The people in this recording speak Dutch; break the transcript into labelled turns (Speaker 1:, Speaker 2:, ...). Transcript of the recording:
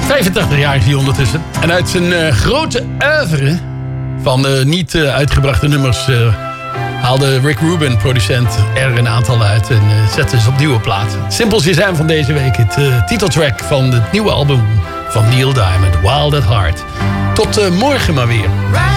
Speaker 1: 85 jaar is hij ondertussen. En uit zijn grote oeuvre van niet uitgebrachte nummers haalde Rick Rubin, producent, er een aantal uit en zette ze op nieuwe platen. Simpel zijn van deze week het titeltrack van het nieuwe album van Neil Diamond, Wild at Heart. Tot morgen maar weer.